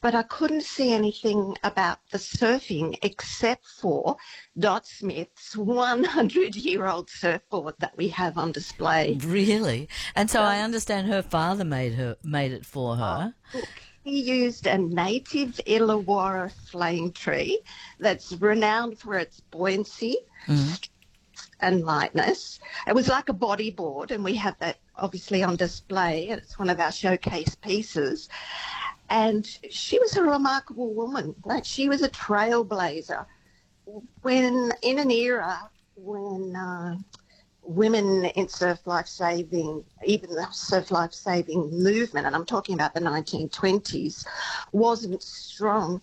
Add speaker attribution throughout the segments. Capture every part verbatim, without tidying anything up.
Speaker 1: but I couldn't see anything about the surfing except for Dot Smith's hundred-year-old surfboard that we have on display.
Speaker 2: Really? And so I
Speaker 1: Um,
Speaker 2: understand her father made her made it for
Speaker 1: oh,
Speaker 2: her.
Speaker 1: look, he used a native Illawarra flame tree that's renowned for its buoyancy
Speaker 2: Mm.
Speaker 1: and lightness. It was like a bodyboard, and we have that obviously on display. It's one of our showcase pieces. And she was a remarkable woman. Like, she was a trailblazer. When in an era when uh, women in surf life saving, even the surf life saving movement, and I'm talking about the nineteen twenties, wasn't strong,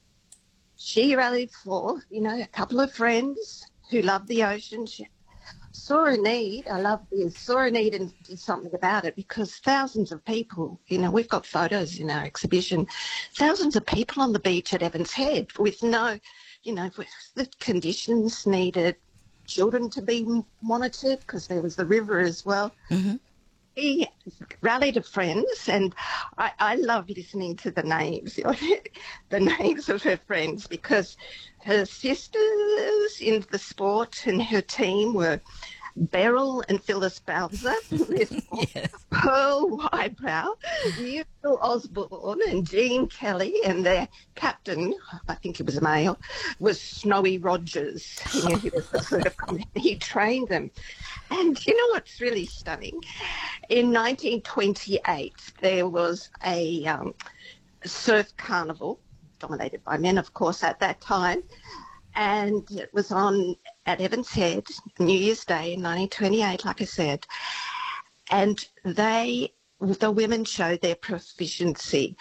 Speaker 1: she rallied for, you know, a couple of friends who loved the ocean. She saw a need. I love this. Saw a need and did something about it, because thousands of people, you know, we've got photos in our exhibition, thousands of people on the beach at Evans Head with no, you know, with the conditions needed, children to be monitored because there was the river as well.
Speaker 2: Hmm.
Speaker 1: He rallied her friends, and I, I love listening to the names, the names of her friends, because her sisters in the sport and her team were Beryl and Phyllis Bowser,
Speaker 2: Yes.
Speaker 1: Pearl Whybrow, Muriel Osborne and Jean Kelly, and their captain, I think he was a male, was Snowy Rogers. You know, he was the sort of, he trained them. And you know what's really stunning? In nineteen twenty-eight, there was a um, surf carnival, dominated by men, of course, at that time, and it was on at Evans Head, New Year's Day in nineteen twenty-eight, like I said, and they, the women showed their proficiency.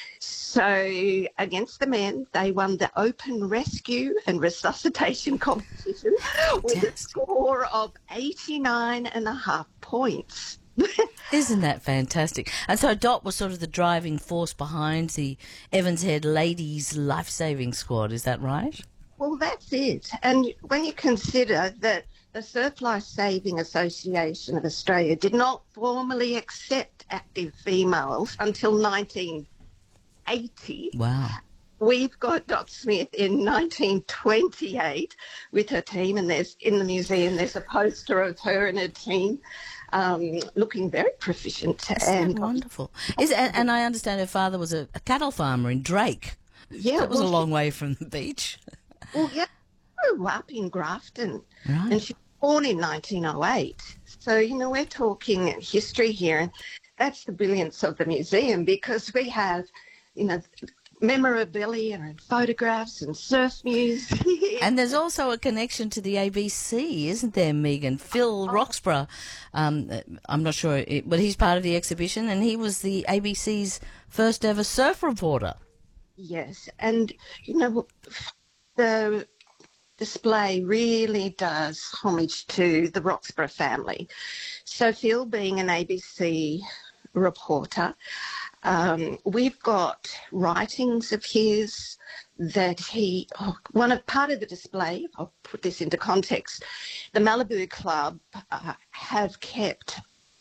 Speaker 1: So against the men, they won the open rescue and resuscitation competition with a
Speaker 2: Fantastic.
Speaker 1: score of eighty-nine and a half points.
Speaker 2: Isn't that fantastic? And so Dot was sort of the driving force behind the Evans Head Ladies Life Saving Squad, is that right?
Speaker 1: Well, that's it. And when you consider that the Surf Life Saving Association of Australia did not formally accept active females until nineteen eighty,
Speaker 2: Wow.
Speaker 1: we've got Dot Smith in nineteen twenty-eight with her team, and there's in the museum there's a poster of her and her team um, looking very proficient.
Speaker 2: Isn't
Speaker 1: and
Speaker 2: that wonderful? Is, and, and I understand her father was a, a cattle farmer in Drake.
Speaker 1: yeah,
Speaker 2: That was
Speaker 1: well,
Speaker 2: a long way from the beach.
Speaker 1: Well, yeah, she grew up in Grafton,
Speaker 2: Right.
Speaker 1: and she was born in nineteen oh eight. So, you know, we're talking history here, and that's the brilliance of the museum, because we have, you know, memorabilia and photographs and surf news.
Speaker 2: And there's also a connection to the A B C, isn't there, Megan? Phil Roxburgh, um, I'm not sure, it, but he's part of the exhibition, and he was the A B C's first ever surf reporter.
Speaker 1: Yes, and, you know, the display really does homage to the Roxburgh family. So Phil, being an A B C reporter, um, we've got writings of his that he, oh, one of part of the display, I'll put this into context, the Malibu Club uh, have kept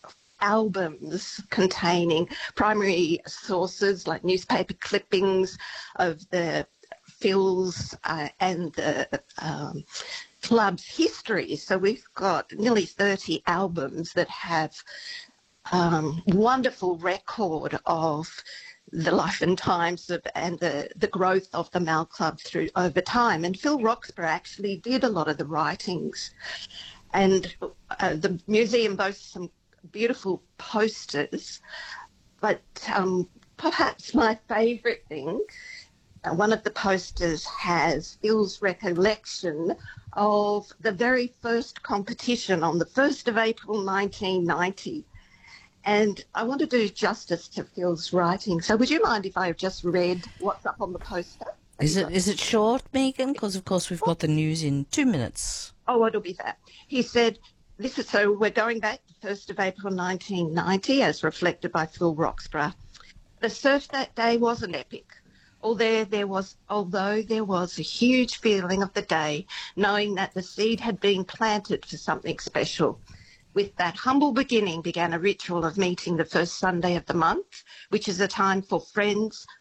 Speaker 1: albums containing primary sources like newspaper clippings of the Phil's uh, and the um, club's history. So we've got nearly thirty albums that have um, wonderful record of the life and times of and the, the growth of the Mal Club through over time. And Phil Roxburgh actually did a lot of the writings. And uh, the museum boasts some beautiful posters, but um, perhaps my favourite thing, uh, one of the posters has Phil's recollection of the very first competition on the first of April nineteen ninety. And I want to do justice to Phil's writing. So would you mind if I just read what's up on the poster?
Speaker 2: Is it is it short, Megan? Because, of course, we've got the news in two minutes.
Speaker 1: Oh, it'll be that. He said, this is, so we're going back to first of April nineteen ninety, as reflected by Phil Roxburgh. The surf that day wasn't epic. Although there was, although there was a huge feeling of the day, knowing that the seed had been planted for something special. With that humble beginning began a ritual of meeting the first Sunday of the month, which is a time for friends,